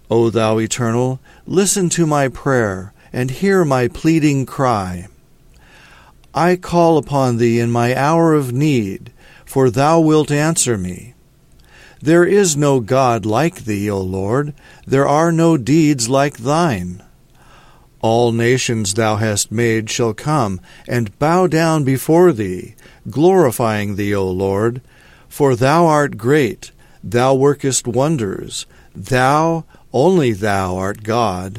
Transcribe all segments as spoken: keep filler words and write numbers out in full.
O thou Eternal, listen to my prayer, and hear my pleading cry. I call upon thee in my hour of need, for thou wilt answer me. There is no God like thee, O Lord, there are no deeds like thine. All nations thou hast made shall come and bow down before thee, glorifying thee, O Lord, for thou art great, thou workest wonders, thou, only thou art God.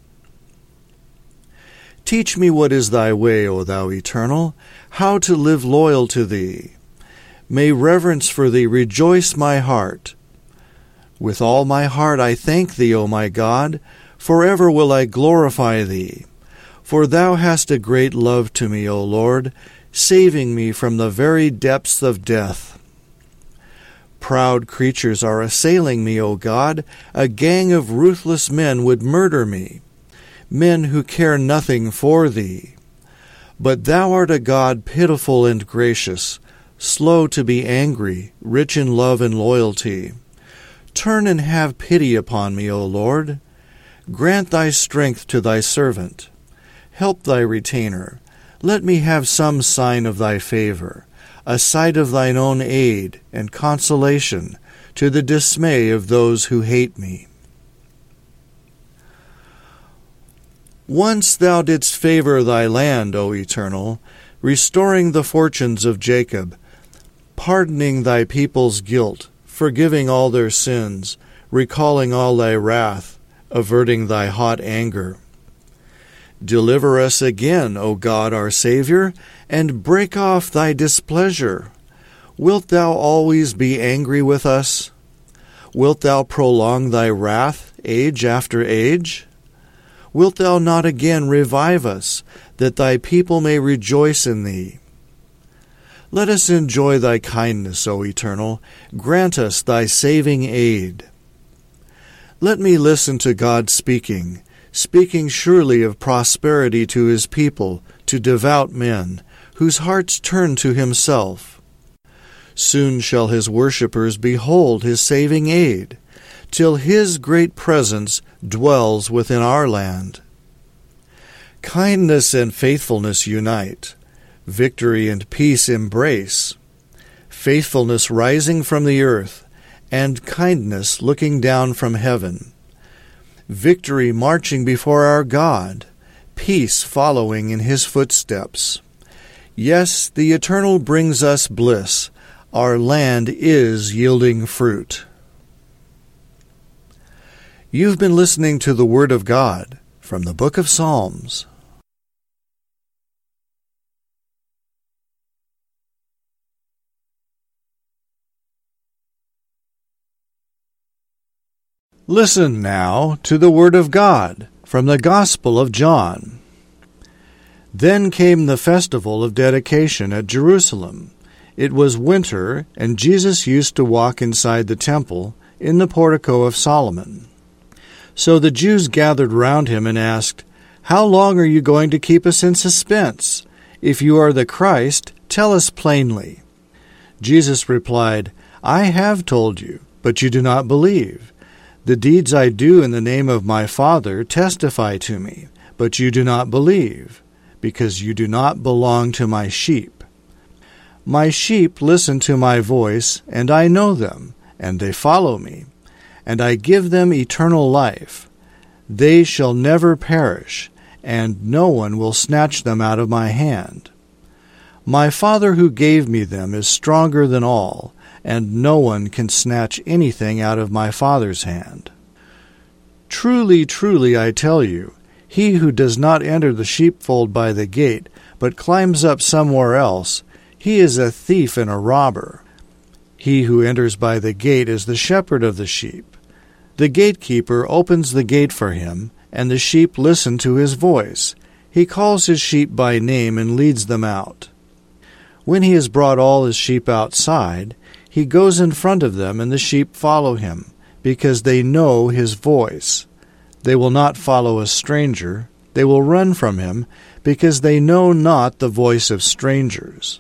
Teach me what is thy way, O thou Eternal, how to live loyal to thee. May reverence for thee rejoice my heart. With all my heart I thank thee, O my God, forever will I glorify thee. For thou hast a great love to me, O Lord, saving me from the very depths of death. Proud creatures are assailing me, O God, a gang of ruthless men would murder me, men who care nothing for thee. But thou art a God pitiful and gracious, slow to be angry, rich in love and loyalty. Turn and have pity upon me, O Lord. Grant thy strength to thy servant. Help thy retainer. Let me have some sign of thy favor, a sight of thine own aid and consolation to the dismay of those who hate me. Once thou didst favor thy land, O Eternal, restoring the fortunes of Jacob, pardoning thy people's guilt, forgiving all their sins, recalling all thy wrath, averting thy hot anger. Deliver us again, O God our Savior, and break off thy displeasure. Wilt thou always be angry with us? Wilt thou prolong thy wrath age after age? Wilt thou not again revive us, that thy people may rejoice in thee? Let us enjoy thy kindness, O Eternal. Grant us thy saving aid. Let me listen to God speaking, speaking surely of prosperity to his people, to devout men, whose hearts turn to himself. Soon shall his worshippers behold his saving aid, till his great presence dwells within our land. Kindness and faithfulness unite, victory and peace embrace, faithfulness rising from the earth, and kindness looking down from heaven, victory marching before our God, peace following in his footsteps. Yes, the Eternal brings us bliss. Our land is yielding fruit. You've been listening to the Word of God from the Book of Psalms. Listen now to the Word of God from the Gospel of John. Then came the festival of dedication at Jerusalem. It was winter, and Jesus used to walk inside the temple in the portico of Solomon. So the Jews gathered round him and asked, "How long are you going to keep us in suspense? If you are the Christ, tell us plainly." Jesus replied, "I have told you, but you do not believe. The deeds I do in the name of my Father testify to me, but you do not believe, because you do not belong to my sheep. My sheep listen to my voice, and I know them, and they follow me, and I give them eternal life. They shall never perish, and no one will snatch them out of my hand. My Father who gave me them is stronger than all, and no one can snatch anything out of my Father's hand. Truly, truly, I tell you, he who does not enter the sheepfold by the gate, but climbs up somewhere else, he is a thief and a robber. He who enters by the gate is the shepherd of the sheep. The gatekeeper opens the gate for him, and the sheep listen to his voice. He calls his sheep by name and leads them out. When he has brought all his sheep outside, he goes in front of them, and the sheep follow him, because they know his voice. They will not follow a stranger. They will run from him, because they know not the voice of strangers.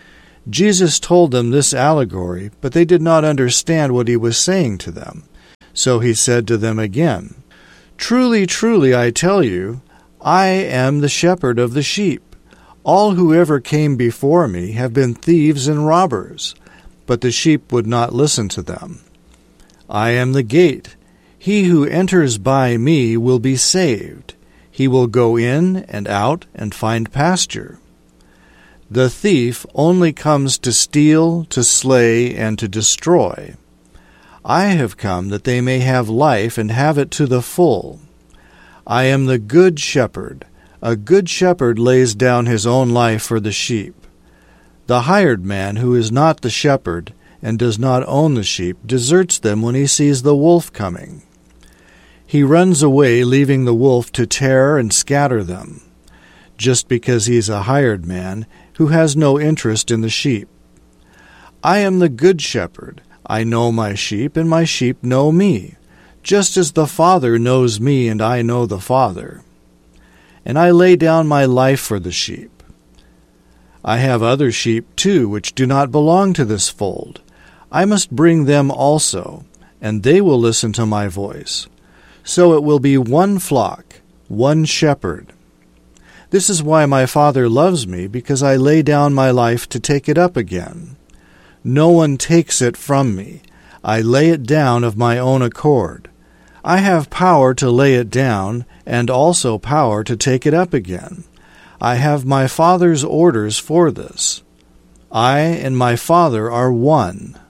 Jesus told them this allegory, but they did not understand what he was saying to them. So he said to them again, Truly, truly, I tell you, I am the shepherd of the sheep. All who ever came before me have been thieves and robbers, but the sheep would not listen to them. I am the gate. He who enters by me will be saved. He will go in and out and find pasture. The thief only comes to steal, to slay, and to destroy. I have come that they may have life and have it to the full. I am the good shepherd. A good shepherd lays down his own life for the sheep. The hired man who is not the shepherd and does not own the sheep deserts them when he sees the wolf coming. He runs away, leaving the wolf to tear and scatter them, just because he is a hired man who has no interest in the sheep. I am the good shepherd. I know my sheep, and my sheep know me, just as the Father knows me, and I know the Father. And I lay down my life for the sheep. I have other sheep, too, which do not belong to this fold. I must bring them also, and they will listen to my voice. So it will be one flock, one shepherd. This is why my Father loves me, because I lay down my life to take it up again. No one takes it from me. I lay it down of my own accord. I have power to lay it down, and also power to take it up again. I have my Father's orders for this. I and my Father are one.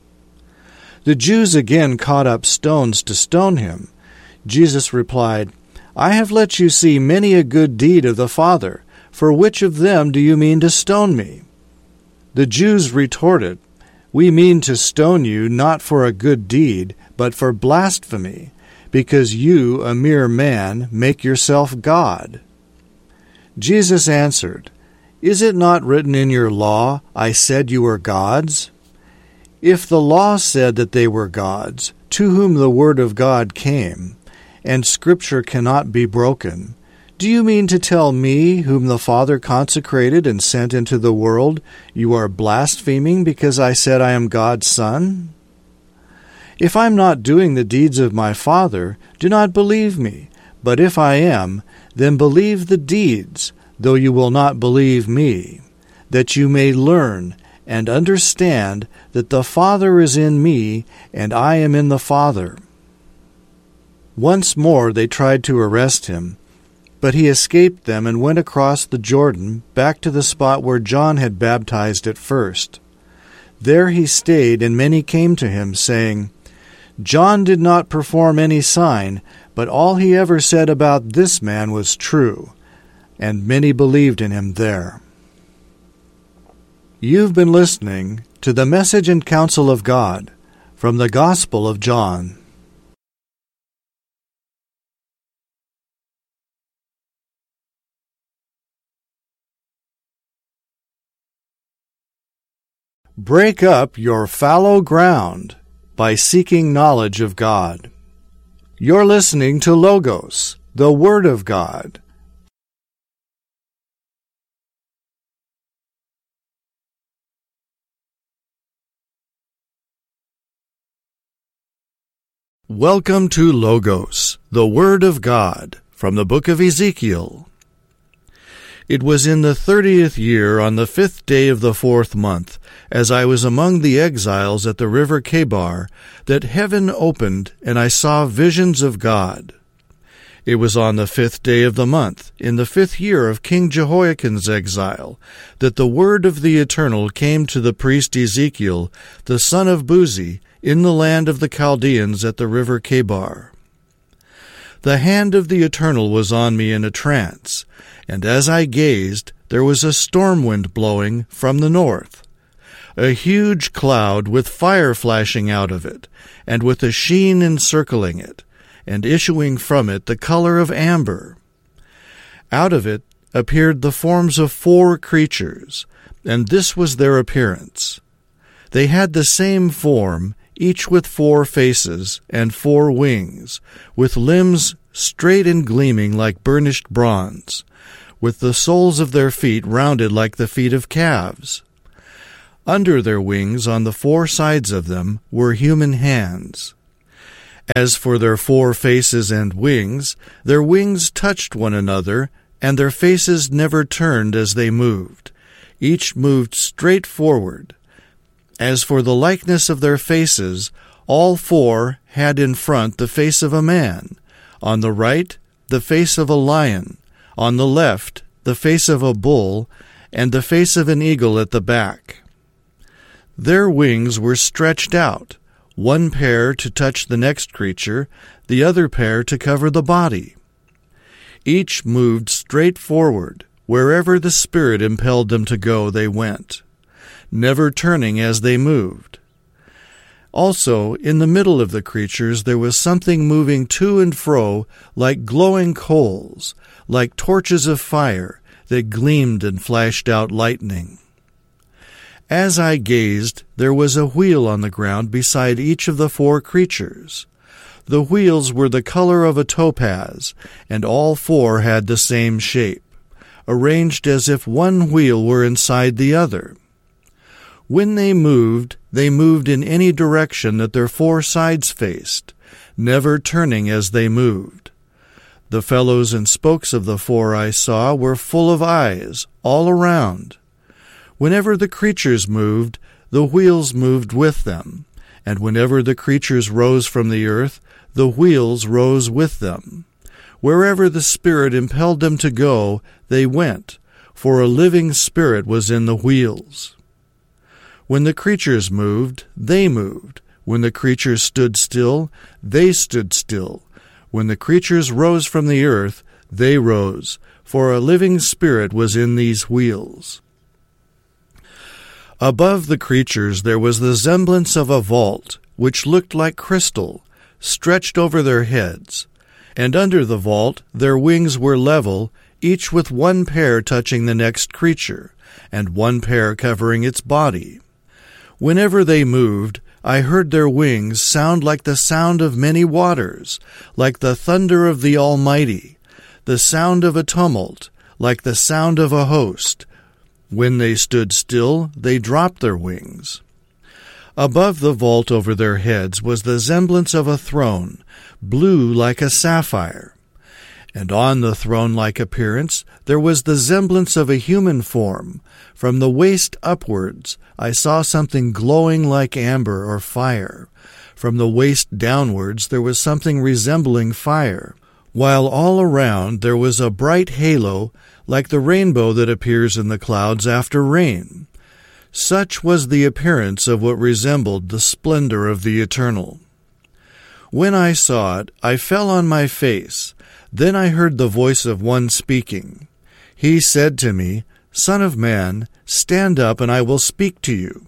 The Jews again caught up stones to stone him. Jesus replied, I have let you see many a good deed of the Father. For which of them do you mean to stone me? The Jews retorted, We mean to stone you not for a good deed, but for blasphemy, because you, a mere man, make yourself God. Jesus answered, Is it not written in your law, I said you were gods? If the law said that they were gods, to whom the word of God came, and Scripture cannot be broken, do you mean to tell me, whom the Father consecrated and sent into the world, you are blaspheming because I said I am God's Son? If I am not doing the deeds of my Father, do not believe me. But if I am, then believe the deeds, though you will not believe me, that you may learn and understand that the Father is in me, and I am in the Father. Once more they tried to arrest him, but he escaped them and went across the Jordan back to the spot where John had baptized at first. There he stayed, and many came to him, saying, John did not perform any sign, but all he ever said about this man was true, and many believed in him there. You've been listening to the Message and Counsel of God from the Gospel of John. Break up your fallow ground by seeking knowledge of God. You're listening to Logos, the Word of God. Welcome to Logos, the Word of God, from the book of Ezekiel. It was in the thirtieth year, on the fifth day of the fourth month, as I was among the exiles at the river Chebar, that heaven opened, and I saw visions of God. It was on the fifth day of the month, in the fifth year of King Jehoiachin's exile, that the word of the Eternal came to the priest Ezekiel, the son of Buzi, in the land of the Chaldeans at the river Chebar. The hand of the Eternal was on me in a trance, and as I gazed, there was a storm wind blowing from the north, a huge cloud with fire flashing out of it, and with a sheen encircling it, and issuing from it the color of amber. Out of it appeared the forms of four creatures, and this was their appearance. They had the same form, each with four faces and four wings, with limbs straight and gleaming like burnished bronze, with the soles of their feet rounded like the feet of calves. Under their wings, on the four sides of them, were human hands. As for their four faces and wings, their wings touched one another, and their faces never turned as they moved. Each moved straight forward. As for the likeness of their faces, all four had in front the face of a man, on the right the face of a lion, on the left the face of a bull, and the face of an eagle at the back. Their wings were stretched out, one pair to touch the next creature, the other pair to cover the body. Each moved straight forward. Wherever the Spirit impelled them to go, they went, never turning as they moved. Also, in the middle of the creatures there was something moving to and fro like glowing coals, like torches of fire that gleamed and flashed out lightning. As I gazed, there was a wheel on the ground beside each of the four creatures. The wheels were the color of a topaz, and all four had the same shape, arranged as if one wheel were inside the other. When they moved, they moved in any direction that their four sides faced, never turning as they moved. The felloes and spokes of the four I saw were full of eyes all around. Whenever the creatures moved, the wheels moved with them, and whenever the creatures rose from the earth, the wheels rose with them. Wherever the Spirit impelled them to go, they went, for a living spirit was in the wheels. When the creatures moved, they moved. When the creatures stood still, they stood still. When the creatures rose from the earth, they rose, for a living spirit was in these wheels. Above the creatures there was the semblance of a vault, which looked like crystal, stretched over their heads. And under the vault their wings were level, each with one pair touching the next creature, and one pair covering its body. Whenever they moved, I heard their wings sound like the sound of many waters, like the thunder of the Almighty, the sound of a tumult, like the sound of a host. When they stood still, they dropped their wings. Above the vault over their heads was the semblance of a throne, blue like a sapphire. And on the throne-like appearance there was the semblance of a human form. From the waist upwards I saw something glowing like amber or fire. From the waist downwards there was something resembling fire, while all around there was a bright halo like the rainbow that appears in the clouds after rain. Such was the appearance of what resembled the splendor of the Eternal. When I saw it, I fell on my face. Then I heard the voice of one speaking. He said to me, "Son of man, stand up, and I will speak to you."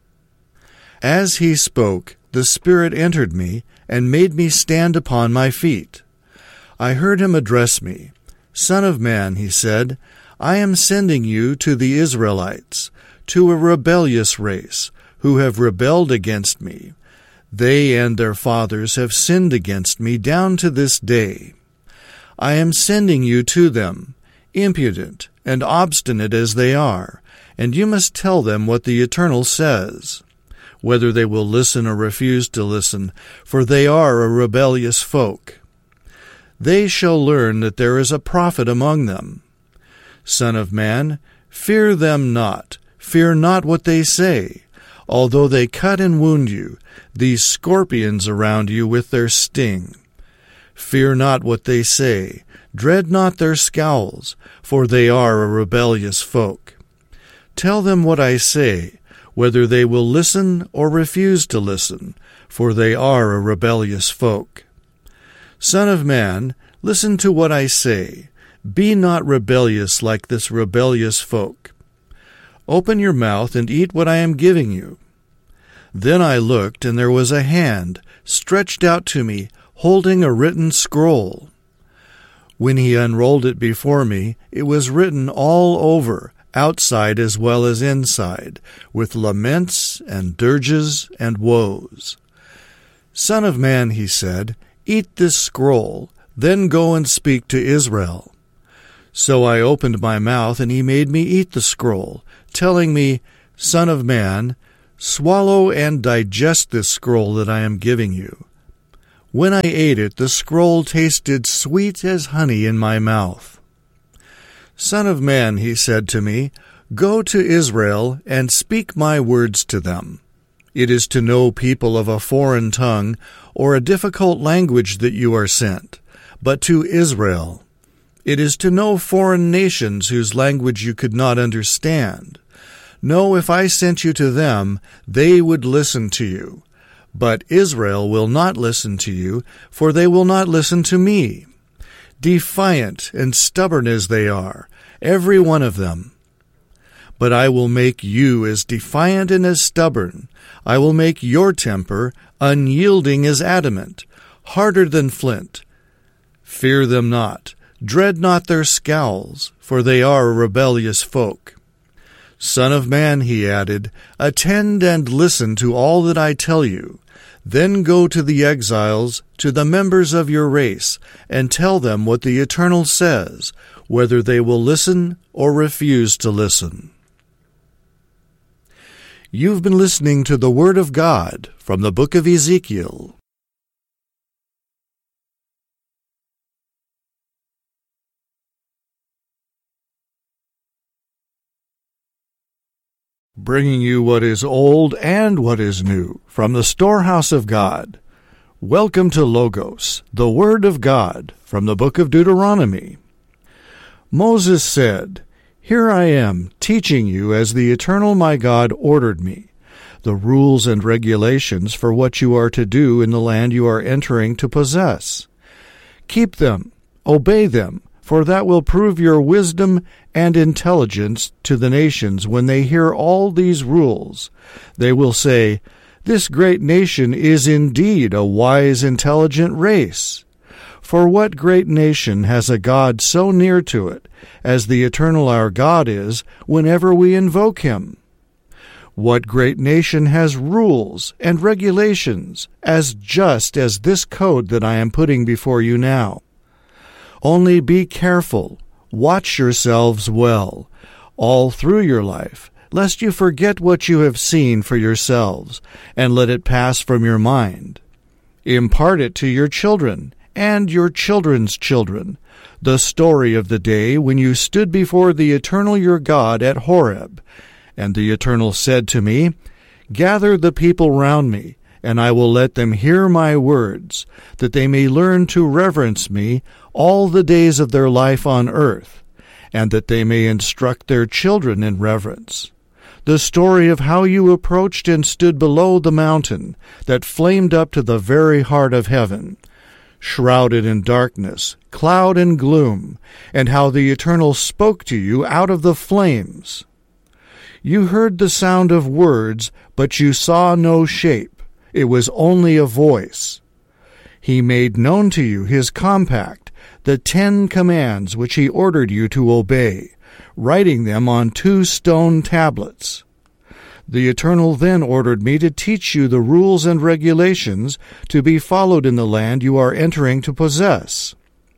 As he spoke, the Spirit entered me and made me stand upon my feet. I heard him address me. "Son of man," he said, "I am sending you to the Israelites, to a rebellious race, who have rebelled against me. They and their fathers have sinned against me down to this day. I am sending you to them, impudent and obstinate as they are, and you must tell them what the Eternal says, whether they will listen or refuse to listen, for they are a rebellious folk. They shall learn that there is a prophet among them. Son of man, fear them not, fear not what they say, although they cut and wound you, these scorpions around you with their sting. Fear not what they say, dread not their scowls, for they are a rebellious folk. Tell them what I say, whether they will listen or refuse to listen, for they are a rebellious folk. Son of man, listen to what I say. Be not rebellious like this rebellious folk. Open your mouth and eat what I am giving you." Then I looked, and there was a hand stretched out to me, holding a written scroll. When he unrolled it before me, it was written all over, outside as well as inside, with laments and dirges and woes. "Son of man," he said, "eat this scroll, then go and speak to Israel." So I opened my mouth, and he made me eat the scroll, telling me, "Son of man, swallow and digest this scroll that I am giving you." When I ate it, the scroll tasted sweet as honey in my mouth. Son of man, he said to me, go to Israel and speak my words to them. It is to no people of a foreign tongue or a difficult language that you are sent, but to Israel. It is to no foreign nations whose language you could not understand. No, if I sent you to them, they would listen to you. But Israel will not listen to you, for they will not listen to me. Defiant and stubborn as they are, every one of them. But I will make you as defiant and as stubborn. I will make your temper unyielding as adamant, harder than flint. Fear them not, dread not their scowls, for they are a rebellious folk. Son of man, he added, attend and listen to all that I tell you. Then go to the exiles, to the members of your race, and tell them what the Eternal says, whether they will listen or refuse to listen. You've been listening to the Word of God from the book of Ezekiel. Bringing you what is old and what is new from the storehouse of God. Welcome to Logos, the Word of God, from the book of Deuteronomy. Moses said, Here I am, teaching you as the Eternal my God ordered me, the rules and regulations for what you are to do in the land you are entering to possess. Keep them, obey them, for that will prove your wisdom and intelligence to the nations when they hear all these rules. They will say, This great nation is indeed a wise, intelligent race. For what great nation has a God so near to it, as the Eternal our God is, whenever we invoke him? What great nation has rules and regulations as just as this code that I am putting before you now? Only be careful, watch yourselves well, all through your life, lest you forget what you have seen for yourselves, and let it pass from your mind. Impart it to your children, and your children's children, the story of the day when you stood before the Eternal your God at Horeb. And the Eternal said to me, Gather the people round me, and I will let them hear my words, that they may learn to reverence me all the days of their life on earth, and that they may instruct their children in reverence. The story of how you approached and stood below the mountain that flamed up to the very heart of heaven, shrouded in darkness, cloud and gloom, and how the Eternal spoke to you out of the flames. You heard the sound of words, but you saw no shape. It was only a voice. He made known to you his compact, the Ten Commands which he ordered you to obey, writing them on two stone tablets. The Eternal then ordered me to teach you the rules and regulations to be followed in the land you are entering to possess.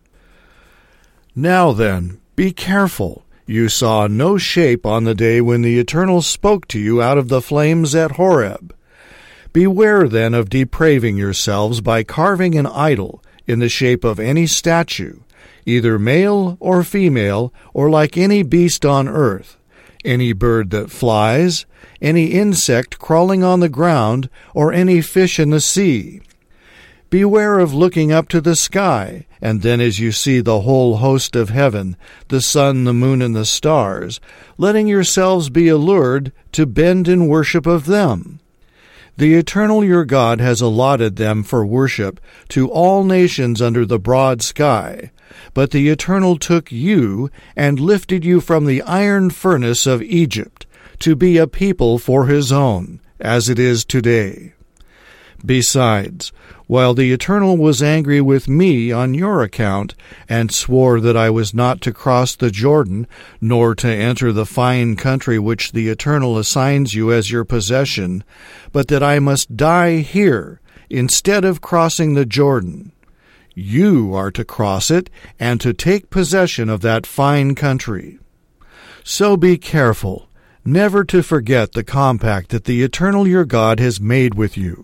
Now then, be careful. You saw no shape on the day when the Eternal spoke to you out of the flames at Horeb. Beware then of depraving yourselves by carving an idol in the shape of any statue, either male or female, or like any beast on earth, any bird that flies, any insect crawling on the ground, or any fish in the sea. Beware of looking up to the sky, and then as you see the whole host of heaven, the sun, the moon, and the stars, letting yourselves be allured to bend in worship of them. The Eternal your God has allotted them for worship to all nations under the broad sky, but the Eternal took you and lifted you from the iron furnace of Egypt to be a people for his own, as it is today. Besides, while the Eternal was angry with me on your account, and swore that I was not to cross the Jordan, nor to enter the fine country which the Eternal assigns you as your possession, but that I must die here, instead of crossing the Jordan, you are to cross it, and to take possession of that fine country. So be careful, never to forget the compact that the Eternal your God has made with you,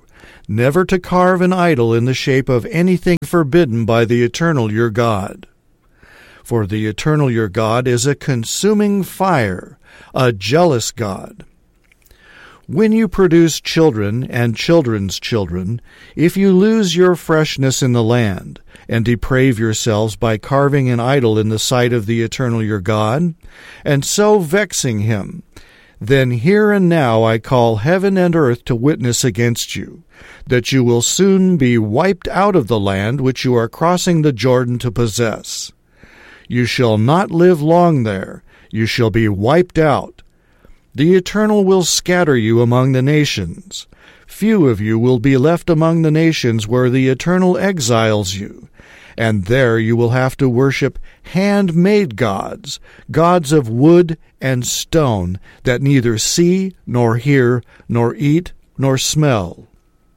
never to carve an idol in the shape of anything forbidden by the Eternal your God. For the Eternal your God is a consuming fire, a jealous God. When you produce children and children's children, if you lose your freshness in the land, and deprave yourselves by carving an idol in the sight of the Eternal your God, and so vexing him, then here and now I call heaven and earth to witness against you, that you will soon be wiped out of the land which you are crossing the Jordan to possess. You shall not live long there, you shall be wiped out. The Eternal will scatter you among the nations. Few of you will be left among the nations where the Eternal exiles you, and there you will have to worship hand-made gods, gods of wood and stone, that neither see, nor hear, nor eat, nor smell.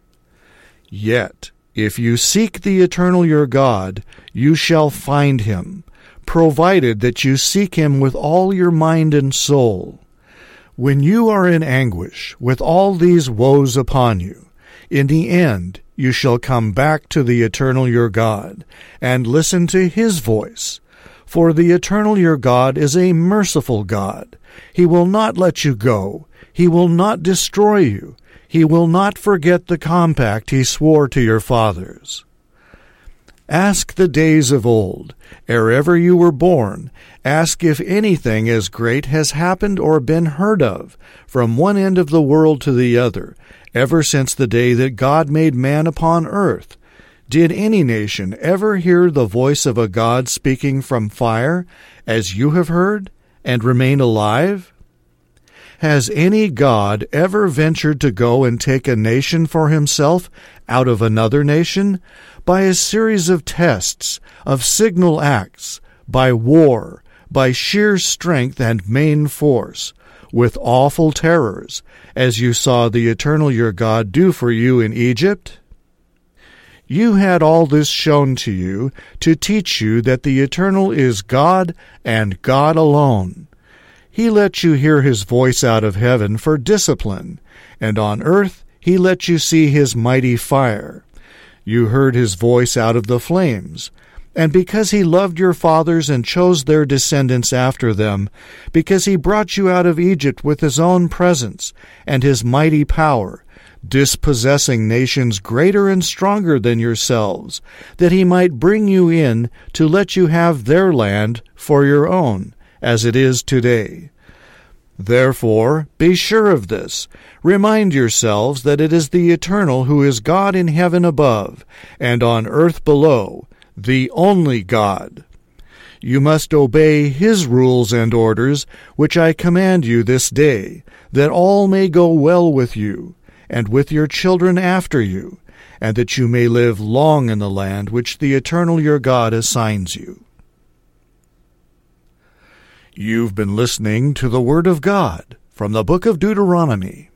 Yet, if you seek the Eternal your God, you shall find him, provided that you seek him with all your mind and soul. When you are in anguish, with all these woes upon you, in the end you shall come back to the Eternal your God, and listen to his voice. For the Eternal your God is a merciful God. He will not let you go. He will not destroy you. He will not forget the compact he swore to your fathers. Ask the days of old, ere ever you were born. Ask if anything as great has happened or been heard of, from one end of the world to the other, ever since the day that God made man upon earth. Did any nation ever hear the voice of a God speaking from fire, as you have heard, and remain alive? Has any God ever ventured to go and take a nation for himself out of another nation, by a series of tests, of signal acts, by war, by sheer strength and main force, with awful terrors, as you saw the Eternal your God do for you in Egypt? You had all this shown to you, to teach you that the Eternal is God, and God alone. He let you hear his voice out of heaven for discipline, and on earth he let you see his mighty fire. You heard his voice out of the flames. And because he loved your fathers and chose their descendants after them, because he brought you out of Egypt with his own presence and his mighty power, dispossessing nations greater and stronger than yourselves, that he might bring you in to let you have their land for your own, as it is today. Therefore, be sure of this. Remind yourselves that it is the Eternal who is God in heaven above, and on earth below, the only God. You must obey his rules and orders, which I command you this day, that all may go well with you, and with your children after you, and that you may live long in the land which the Eternal your God assigns you. You've been listening to the Word of God from the book of Deuteronomy.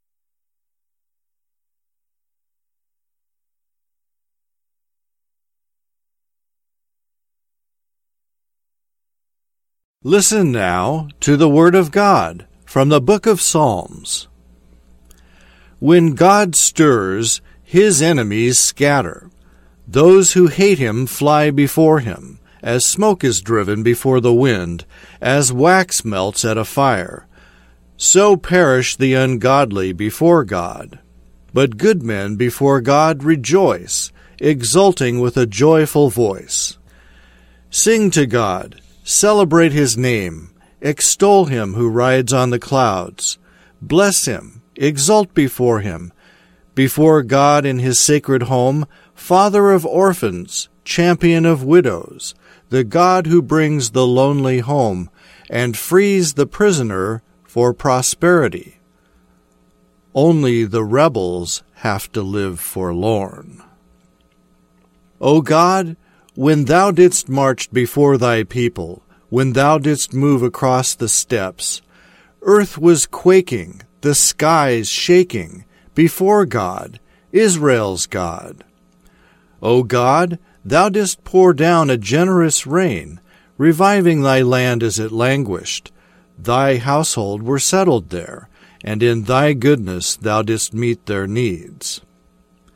Listen now to the Word of God from the book of Psalms. When God stirs, his enemies scatter. Those who hate him fly before him, as smoke is driven before the wind, as wax melts at a fire. So perish the ungodly before God. But good men before God rejoice, exulting with a joyful voice. Sing to God, celebrate his name, extol him who rides on the clouds. Bless him, exult before him, before God in his sacred home, Father of orphans, champion of widows, the God who brings the lonely home and frees the prisoner for prosperity. Only the rebels have to live forlorn. O God, when thou didst march before thy people, when thou didst move across the steppes, earth was quaking, the skies shaking, before God, Israel's God. O God, thou didst pour down a generous rain, reviving thy land as it languished. Thy household were settled there, and in thy goodness thou didst meet their needs.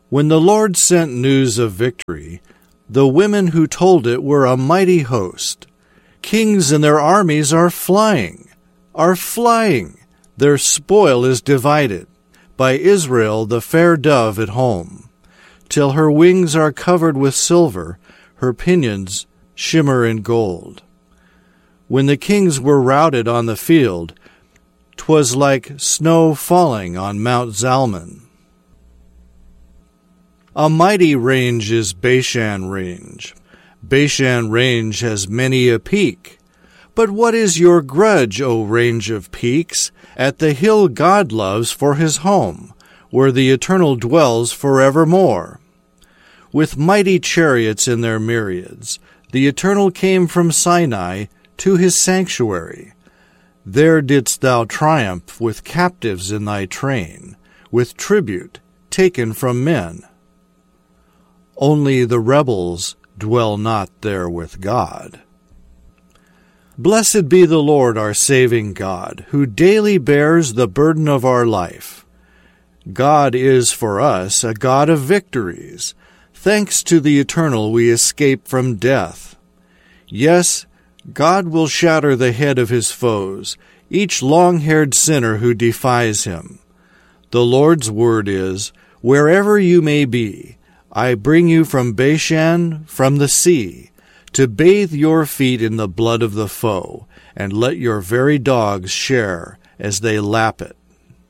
When the Lord sent news of victory, the women who told it were a mighty host. Kings and their armies are flying, are flying. Their spoil is divided by Israel, the fair dove at home, till her wings are covered with silver, her pinions shimmer in gold. When the kings were routed on the field, 'twas like snow falling on Mount Zalmon. A mighty range is Bashan range. Bashan range has many a peak. But what is your grudge, O range of peaks, at the hill God loves for his home, where the Eternal dwells forevermore? With mighty chariots in their myriads, the Eternal came from Sinai to his sanctuary. There didst thou triumph with captives in thy train, with tribute taken from men. Only the rebels dwell not there with God. Blessed be the Lord our saving God, who daily bears the burden of our life. God is for us a God of victories. Thanks to the Eternal we escape from death. Yes, God will shatter the head of his foes, each long-haired sinner who defies him. The Lord's word is, wherever you may be, I bring you from Bashan, from the sea, to bathe your feet in the blood of the foe, and let your very dogs share as they lap it.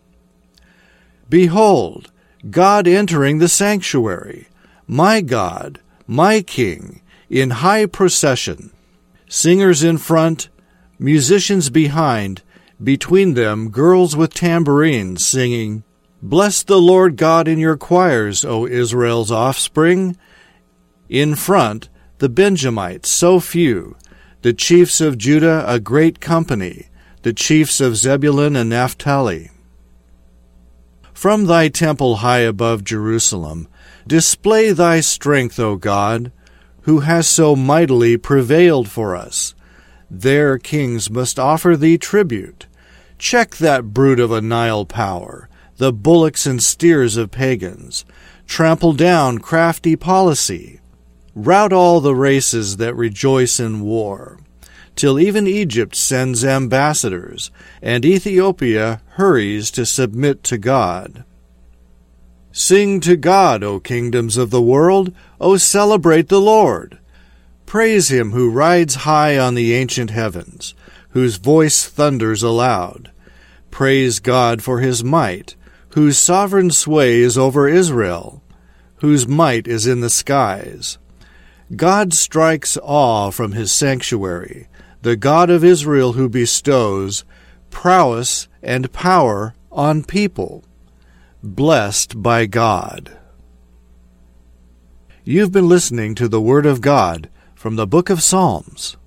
Behold, God entering the sanctuary, my God, my King, in high procession, singers in front, musicians behind, between them girls with tambourines singing, Bless the Lord God in your choirs, O Israel's offspring. In front, the Benjamites, so few, the chiefs of Judah, a great company, the chiefs of Zebulun and Naphtali. From thy temple high above Jerusalem, display thy strength, O God, who has so mightily prevailed for us. There kings must offer thee tribute. Check that brute of a Nile power, the bullocks and steers of pagans. Trample down crafty policy. Rout all the races that rejoice in war, till even Egypt sends ambassadors, and Ethiopia hurries to submit to God. Sing to God, O kingdoms of the world, O celebrate the Lord. Praise him who rides high on the ancient heavens, whose voice thunders aloud. Praise God for his might, whose sovereign sway is over Israel, whose might is in the skies. God strikes awe from his sanctuary, the God of Israel who bestows prowess and power on people. Blessed by God. You've been listening to the Word of God from the Book of Psalms.